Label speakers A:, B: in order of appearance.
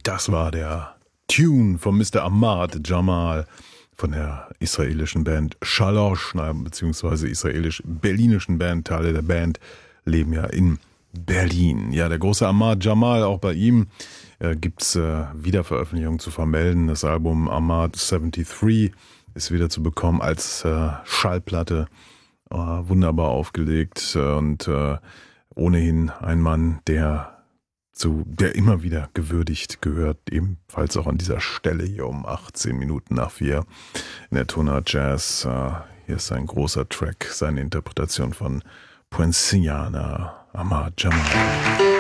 A: Das war der Tune von Mr. Ahmad Jamal von der israelischen Band Shalosh, beziehungsweise israelisch-berlinischen Band. Teile der Band leben ja in Berlin. Ja, der große Ahmad Jamal, auch bei ihm gibt's Wiederveröffentlichungen zu vermelden. Das Album Ahmad 73 ist wieder zu bekommen als Schallplatte. Wunderbar aufgelegt und ohnehin ein Mann, der immer wieder gewürdigt gehört, ebenfalls auch an dieser Stelle hier um 18 Minuten nach 4 in der Tonart Jazz. Hier ist ein großer Track, seine Interpretation von Poinciana, Ahmad Jamal.